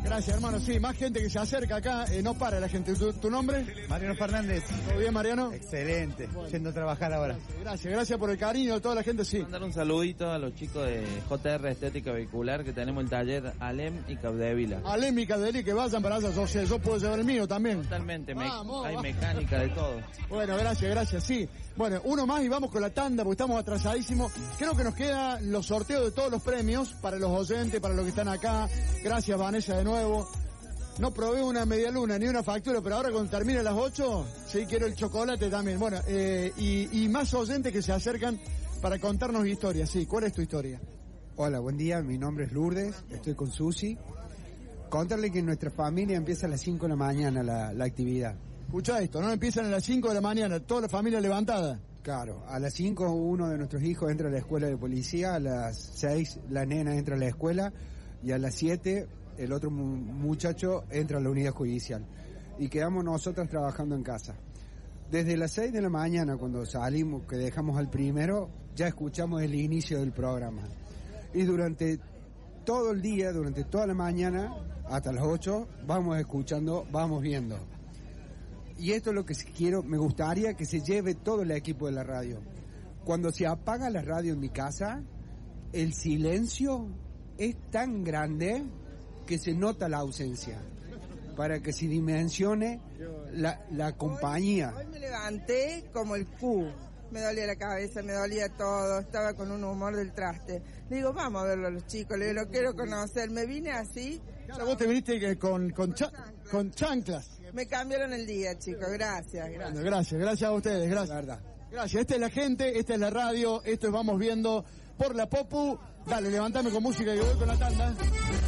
Gracias, hermano. Sí, más gente que se acerca acá. No para la gente. ¿Tu nombre? Mariano Fernández. ¿Todo bien, Mariano? Excelente. Bueno, yendo a trabajar ahora. Gracias por el cariño de toda la gente, sí. Mandar un saludito a los chicos de JR Estética Vehicular, que tenemos el taller Alem y Capdevila. Alem y Capdevila, que vayan para allá. Yo puedo llevar el mío también. Totalmente. Hay mecánica de todo. Bueno, gracias, sí. Bueno, uno más y vamos con la tanda porque estamos atrasadísimos. Creo que nos quedan los sorteos de todos los premios para los oyentes, para los que están acá. Gracias, Vanessa, de nuevo. No probé una media luna ni una factura, pero ahora cuando termine las 8, sí quiero el chocolate también. Bueno, y más oyentes que se acercan para contarnos historias. Sí, ¿cuál es tu historia? Hola, buen día, mi nombre es Lourdes, estoy con Susi. Contarle que en nuestra familia empieza a las 5 de la mañana la actividad. Escucha esto, ¿no? Empiezan a las 5 de la mañana, toda la familia levantada. Claro, a las 5 uno de nuestros hijos entra a la escuela de policía, a las 6 la nena entra a la escuela y a las 7 el otro muchacho entra a la unidad judicial. Y quedamos nosotros trabajando en casa. Desde las 6 de la mañana, cuando salimos, que dejamos al primero, ya escuchamos el inicio del programa. Y durante todo el día, durante toda la mañana, hasta las 8, vamos escuchando, vamos viendo. Y esto es lo que me gustaría que se lleve todo el equipo de la radio. Cuando se apaga la radio en mi casa, el silencio es tan grande que se nota la ausencia, para que se dimensione la compañía. Hoy me levanté como el Q, me dolía la cabeza, me dolía todo, estaba con un humor del traste. Le digo, vamos a verlo a los chicos, le digo, lo quiero conocer. Me vine así. Claro, vos te viniste con chanclas. Me cambiaron el día, chicos, gracias. Bueno, gracias a ustedes, gracias. La verdad. Gracias, esta es la gente, esta es la radio, esto es Vamos Viendo por la Popu. Dale, levantame con música y voy con la tanda.